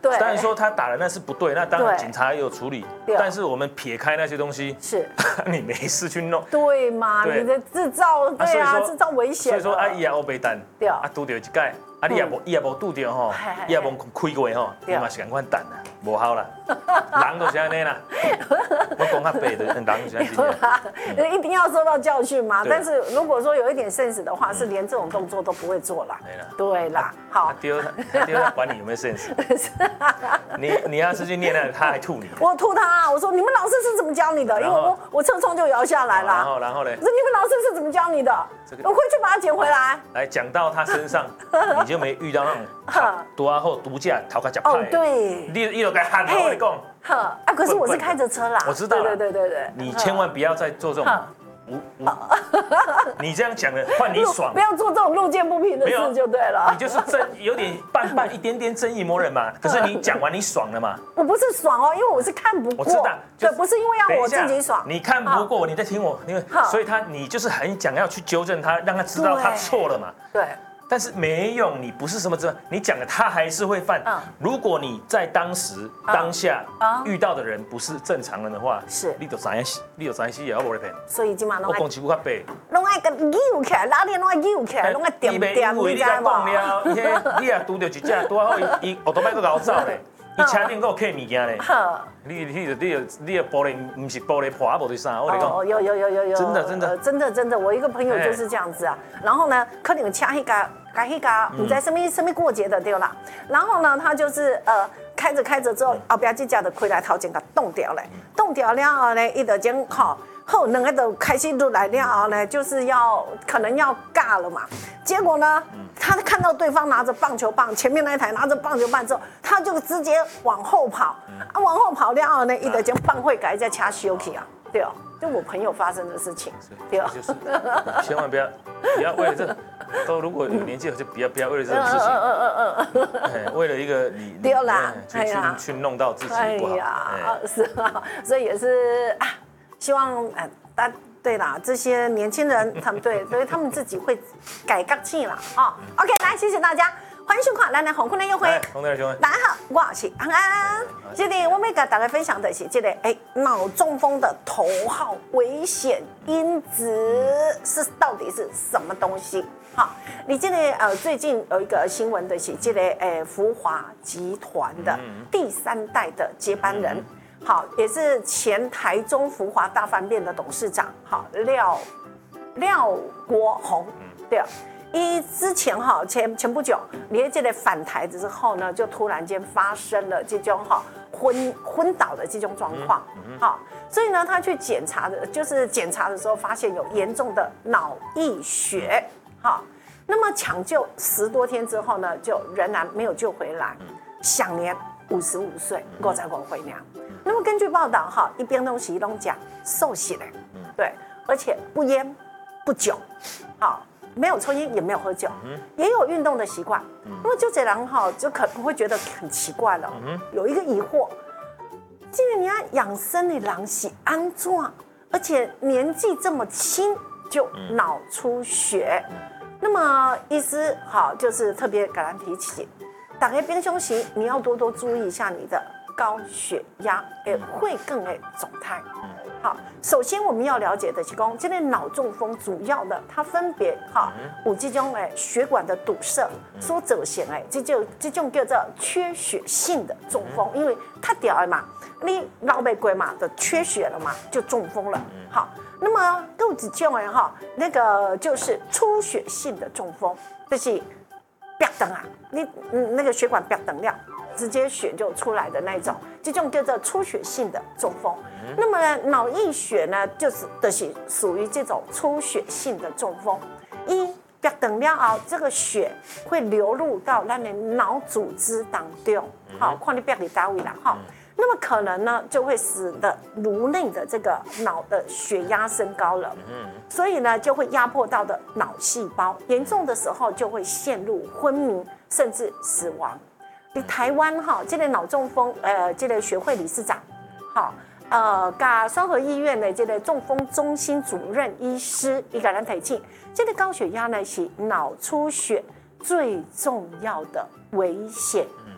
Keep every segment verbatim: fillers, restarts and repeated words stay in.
对， 当然说他打的那是不对，那当然警察也有处理，但是我们撇开那些东西， 是你没事去弄， 对嘛？你的制造，对啊，制造危险。 所以说啊，伊也黑白蛋， 对啊，拄到一届。啊，你也无，伊也无拄着吼，伊也无开过吼，伊嘛是共款等啦，无效啦，人就是安尼啦。我讲较白的，人就是安尼。 一定要受到教训嘛。但是如果说有一点 sense 的话，是连这种动作都不会做啦。对啦，好。 丢丢，管你有没有 sense。你你要是去念那，他还吐你。 我吐他，我说你们老师是怎么教你的？因为我我车窗就摇下来了。 然后然后呢？ 我说你们老师是怎么教你的？我回去把它捡回来。 来讲到他身上，你就没遇到那种毒啊或毒驾逃开脚派。 哦，对。 你你有该喊我跟你讲。 呵啊，可是我是开着车啦。 我知道。 对对对对。 你千万不要再做这种。无无，你这样讲的，换你爽， 不要做这种路见不平的事就对了。 你就是正有点半半一点点正义魔人嘛。可是你讲完你爽了嘛？ 我不是爽哦，因为我是看不过。 我知道， 对，不是因为要我自己爽。 你看不过，你在听我，因为所以他你就是很想要去纠正他，让他知道他错了嘛。 对。 但是没用，你不是什么这，你讲的他还是会犯。如果你在当时当下遇到的人不是正常人的话， 是你就知影，你就知影死也要无咧骗。 所以今晚我讲起较白， 拢爱个扭起来，拉链拢爱扭起来，拢爱点点， 你知无？你讲了，你也拄到一只，拄好伊伊奥多麦都搞走咧，伊车顶还有客物件咧。你你你你你的玻璃不是玻璃破，无对啥？我跟你讲， 哦，有有有有有， 真的真的真的真的，我一个朋友就是这样子啊。然后呢，可能掐一个。改一改，你在身边身边过节的对啦。然后呢，他就是呃开着开着之后，后边这架的开来头前给冻掉了，冻掉了后呢，一的间好后两个都开始入来了后呢，就是要可能要尬了嘛。结果呢，他看到对方拿着棒球棒，前面那一台拿着棒球棒之后，他就直接往后跑，啊往后跑了后呢，一的间棒会改在掐修起啊，对哦。就我朋友发生的事情，对吧？ 就是千万不要不要为了这，都如果有年纪就不要不要为了这种事情，嗯嗯嗯嗯，为了一个你对啦， 去去去弄到自己不好， 哎是啊，所以也是啊，希望哎大对啦，这些年轻人他们对，所以他们自己会改革性啦啊。OK， 来谢谢大家。欢迎收看咱的红坤的约会。大家好，我是安安。这里我们跟大家分享的是这个哎脑中风的头号危险因子是到底是什么东西？好，你这个呃最近有一个新闻的是这个哎福华集团的第三代的接班人，好，也是前台中福华大饭店的董事长，好廖廖国宏，对。一之前哈前前不久，连这个返台之后呢，就突然间发生了这种哈昏昏倒的这种状况，好，所以呢，他去检查的，就是检查的时候发现有严重的脑溢血，好，那么抢救十多天之后呢，就仍然没有救回来，享年五十五岁，五十五岁娘。那么根据报道哈，一边东西东讲瘦死了，对，而且不烟不酒，好。没有抽烟，也没有喝酒，嗯、也有运动的习惯。嗯、那么就这人哈，就可能会觉得很奇怪了，嗯、有一个疑惑：既然你要养生的人是安怎，而且年纪这么轻就脑出血，嗯、那么医师好就是特别给人提起，大家平常时你要多多注意一下你的高血压，诶，会更诶状态。好，首先我们要了解的是讲，这个脑中风主要的它分别哈有这种诶血管的堵塞所造成诶，这就这种叫做缺血性的中风，因为太屌了嘛，你老没过嘛，就缺血了嘛，就中风了。好，那么有一种诶哈，那个就是出血性的中风，就是啪等啊，你嗯那个血管啪等了。直接血就出来的那种，这种叫做出血性的中风。嗯、那么呢，脑溢血呢，就是就是属于这种出血性的中风。一别等了后，这个血会流入到咱的脑组织当中，好、嗯，看你别里单位啦，哈。嗯、那么可能呢，就会使得颅内的这个脑的血压升高了，嗯、所以呢，就会压迫到的脑细胞，严重的时候就会陷入昏迷，甚至死亡。你台湾哈，这个脑中风呃，这个学会理事长，好，呃，甲双和医院的这个中风中心主任医师，伊甲咱提醒，这个高血压呢是脑出血最重要的危险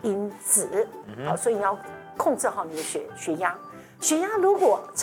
因子，好，所以你要控制好你的血血压。血压如果